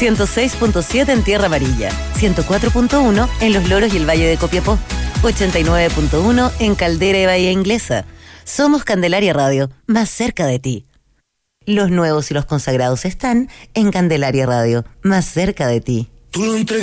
106.7 en Tierra Amarilla, 104.1 en Los Loros y el Valle de Copiapó, 89.1 en Caldera y Bahía Inglesa. Somos Candelaria Radio, más cerca de ti. Los nuevos y los consagrados están en Candelaria Radio, más cerca de ti.